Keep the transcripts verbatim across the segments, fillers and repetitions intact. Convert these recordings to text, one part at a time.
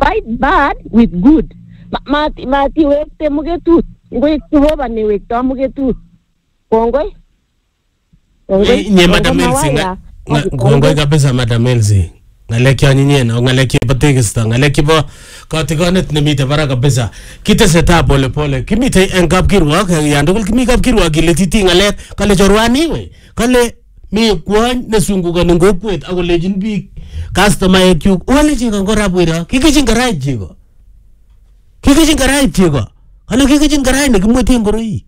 fight bad with good. Mati mati wekte mugetut. Ngoi Jehova ni wekta mugetut. Kongoi. Kongoi. Nye Madam Elsie. Kongoi kabisa Madam Elsie. Ngalek ya nyinyen, ngalek ya patikista, ngalek ya pa katikonet nemite para kabisa. Kiteseta pole pole. Kimite en kapkirwok, yandukul kimi kapkirwok ile titi ngalek kale chorwani we. Kale mi kwany nesungukan ng kokwet ako lejin biik customer kyuk wale chiko ngorap wira kikichin karai chiko kikichin karai chiko kale kikichin karai nekimweti ngoroi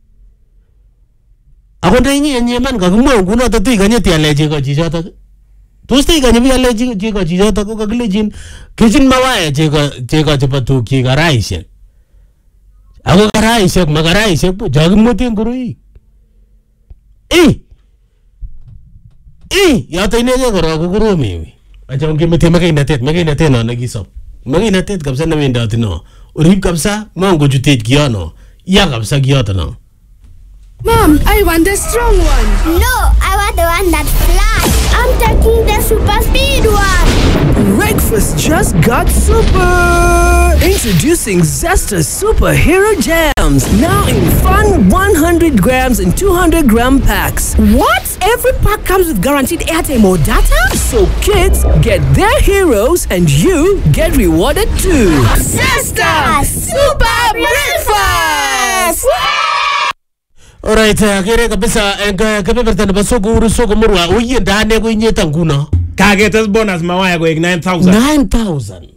ako ndinyi enyeman kakimwa nguno tatui kanye tiale chiko chichotok tos ti kanye biale chiko chichotok ko kakilejin kichin mawaya chiko chiko chebo tukyi karaishek ako karaishek makaraishek po chakimweti ngoroi eh Eh, yata inege kora ko koromi wi. Acha ngimete makinatet, makinatet no nagisop. Makinatet kabisa na wendati no. Urip kabisa mongo jutej kiyono. Ya kabisa kiyoto no. Mom, I want the strong one. No, I want the one that flies. I'm taking the super speed one. Breakfast just got super! Introducing Zesta Superhero Jams. Now in fun one hundred grams and two hundred gram packs. What? Every pack comes with guaranteed airtime or data? So kids get their heroes and you get rewarded too. Zesta Super Breakfast! Alright, kere kabisa kapeperta na soko uru soko murwa uye ndane ko inyeta nguno. Kagetes bonus mawaya ko nine thousand. nine thousand.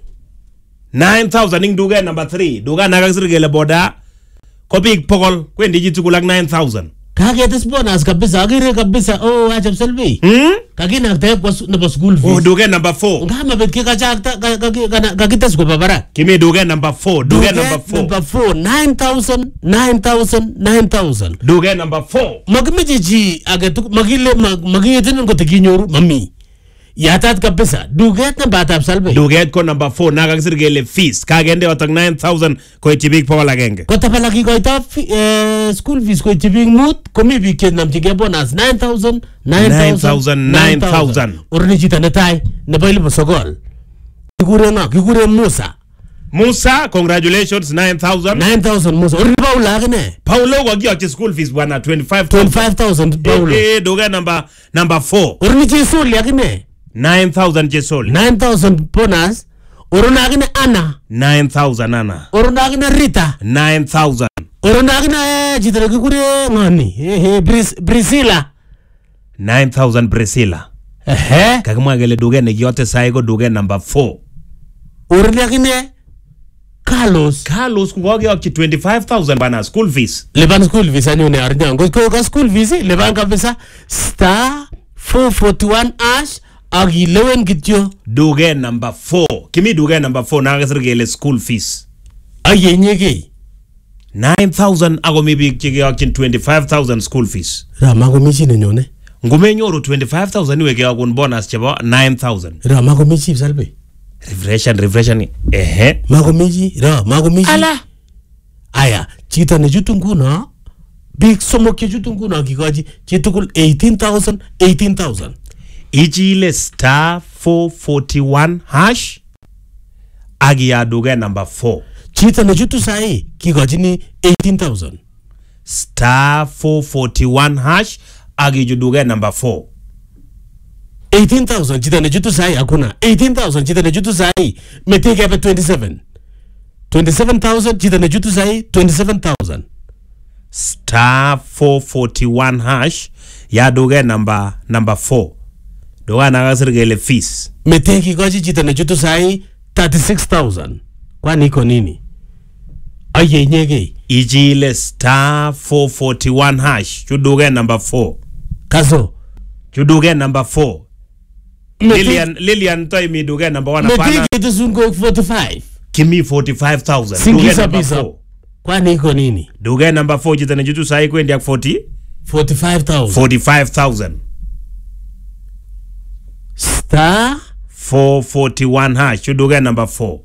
nine thousand ing duga number three. Duga nakasirigele boda. Kopik pokol kwendi jitukul nine thousand. Kagetes bonus kabisa kere kabisa oh achap selvi. Hmm? Kagina akta na school fees. Oh duga number four. Ngama bet ke kachakta kagitas ko babara. Kimi duga number four. Duga number four. Number four nine thousand nine thousand nine thousand. Duga number four. Magmeje ji agetu magile magiyeten ko tekinyoru mami. Yatat kabisa duget na batap salbe. Duget ko number four nakasirigele fees. Kagende otak nine thousand ko chibik pawala genge. Ko tapalaki ko ita school fees ko chibik mut komi biket namchige bonus nine thousand nine thousand nine thousand. Urni chita netai ne baili bosogol. Kikure na kikure Musa. Musa, congratulations, nine thousand. nine thousand Musa. Urni Paula agene. Paulo wagi achi school fees bwana twenty-five thousand. twenty-five thousand Paulo. Eh, eh doga number number four. Urni chisuli agene. nine thousand jesol. nine thousand bonus. Uruna agene Anna. nine thousand Anna. Uruna agene Rita. nine thousand. Uruna agene jitara kikure ngani. Eh eh Priscilla. nine thousand Priscilla. Eh. Kakimwagele duge ne yote saigo duge number four. Uruna agene Carlos. Carlos kuwage achi twenty-five thousand bana school fees. Leban school fees anyone arnyango. Ko school fees leban kabisa star four forty-one ash agi lewen kityo. Duge number four. Kimi duge number four nakasirigele school fees. Aye nyege. nine thousand ago mibi chige achi twenty-five thousand school fees. Rama ko michi nenyone. Ngume nyoru twenty-five thousand weke akun bonus chebo nine thousand. Rama ko michi salbe. Refreshan refreshan ehe. Mako michi ra mako michi. Ala. Aya chita ne jutungu na big somok ke jutungu na kikaji chitukul eighteen thousand eighteen thousand. Ichile star four forty-one hash agi ya duge number four. Chita ne jutu sai kikaji ni eighteen thousand. Star four forty-one hash agi juduge number four. eighteen thousand chita ne jutu sai akuna. eighteen thousand chita ne jutu sai meteke hapa twenty-seven. twenty-seven thousand chita ne jutu sai twenty-seven thousand. Star four forty-one hash ya duge number number four. Doga nakasirigele fees. Meteki kwaji chita ne jutu sai thirty-six thousand. Kwa niko nini? Aye nyege. Ichile star four forty-one hash chuduge number four. Kazo. Chuduge number four. Lilian Lilian toy mi duge number one apana. Meteki ito sungo forty-five. Kimi forty-five thousand. Singisa bisa. Kwa niko nini? Duge number four jitane jutu sai kwendi ya forty. forty-five thousand. forty-five thousand. Star four forty-one hash chuduge number four.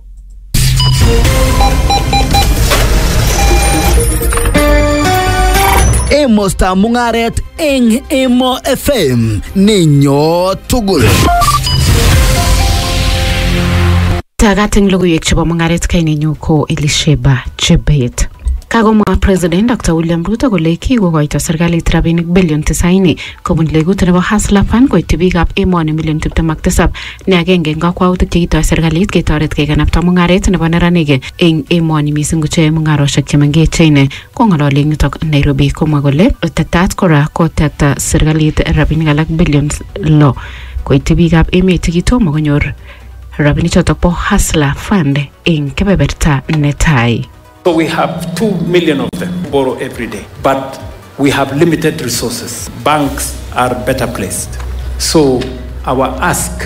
Emo sta mungaret eng Emo F M ninyo tugul. Tagating logoiwek chebo mungaret kainenyu ko Elisheba Chebet. Kagomwa President Doctor William Ruto kole kikokoito serikalit rabinik bilion tisaini kobun legut nebo Hustler Fund koityi biikab emoni milion tiptem ak tisab ne agenge eng kakwautik chekitoi serikalit ketoret kekanapta mungaret nebo neranik eng emoni mising ko che mungaroshek chemengechen. Kong'ololi eng yutok Nairobi komwa kole tetat kora kotet serikalit rabinik alak bilion lo koityi biikab emet chekitomo konyor rabinik chotok bo Hustler Fund eng kebeberta netai. So we have two million of them borrow every day, but we have limited resources. Banks are better placed. So our ask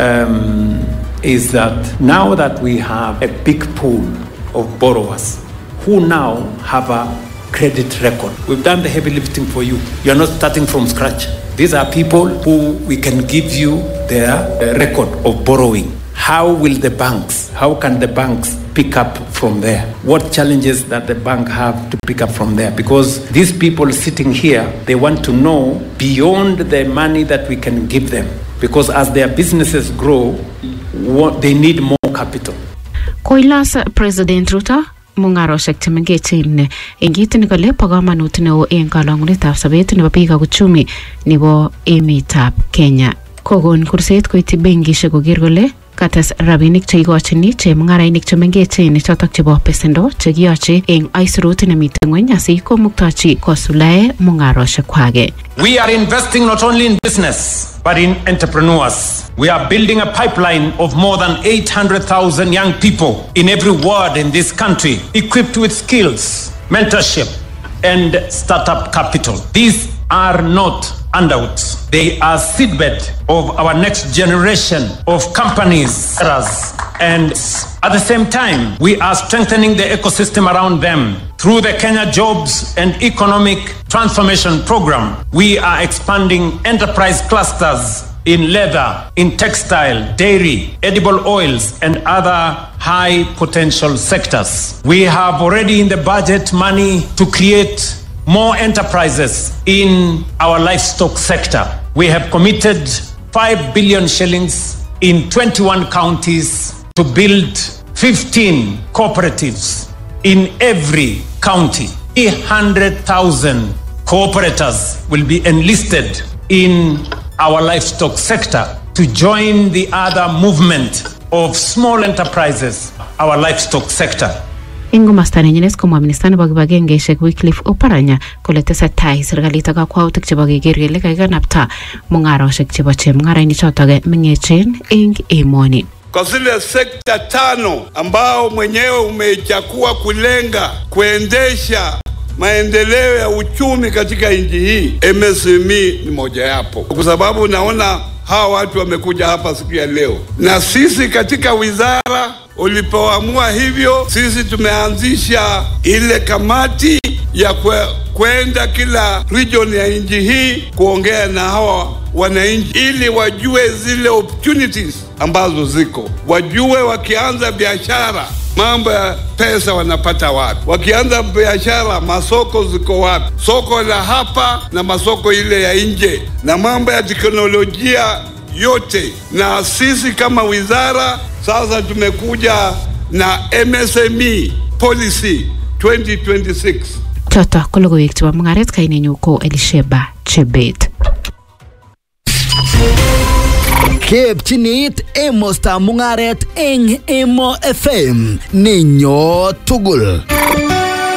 um, is that now that we have a big pool of borrowers who now have a credit record, we've done the heavy lifting for you. You're not starting from scratch. These are people who we can give you their uh, record of borrowing. How will the banks, how can the banks pick up from there? What challenges that the bank have to pick up from there? Because these people sitting here, they want to know beyond the money that we can give them. Because as their businesses grow, what, they need more capital. Koilas President Ruto mungaroshek chemengechen eng kit nekole bo kamanut neo eng kalongunetab sobet nebo biik ak uchumi nebo emetab Kenya. Kokon kurset koityi benkishek koker kole kates rabinik cheikochini chemungarainik chemengechen chotok chebo pesendo chekiyoche eng aisurut nemiten ngweny asikomuktochi kosulae mungaroshek kwake. We are investing not only in business but in entrepreneurs. We are building a pipeline of more than eight hundred thousand young people in every ward in this country equipped with skills, mentorship and startup capital. These are not handouts. They are seedbed of our next generation of companies. And at the same time, we are strengthening the ecosystem around them. Through the Kenya Jobs and Economic Transformation Program, we are expanding enterprise clusters in leather, in textile, dairy, edible oils, and other high potential sectors. We have already in the budget money to create more enterprises in our livestock sector. We have committed five billion shillings in twenty-one counties to build fifteen cooperatives in every county. three hundred thousand cooperators will be enlisted in our livestock sector to join the other movement of small enterprises, our livestock sector. Ingomasta nenyines komwa minister nebo kibagengeishek Wycliffe Oparanya kole tesetai serikalit ak kakwautik chebo keker kele kakikanapta mungaroshek chebo chemungarainik chotok mengechen eng emoni. Kwa zile sekta tano ambao mwenyewe umechakua kulenga kuendesha maendeleo ya uchumi katika nchi hii, M S M E ni moja yapo. Kwa sababu naona hawa watu wamekuja hapa siku ya leo, na sisi katika wizara ulipoamua hivyo, sisi tumeanzisha ile kamati ya kwenda kila region ya nchi hii kuongea na hawa wananchi ili wajue zile opportunities ambazo ziko, wajue wakianza biashara mambo ya pesa wanapata wapi, wakianza biashara masoko ziko wapi, soko la hapa na masoko ile ya nje, na mambo ya teknolojia yote. Na sisi kama wizara sasa tumekuja na M S M E policy twenty twenty-six. Toto kologoyek chebo mungaret kainenyu ko Elisheba Chebet. Kepchinit emosta mungaret eng Emo F M ninyo tugul.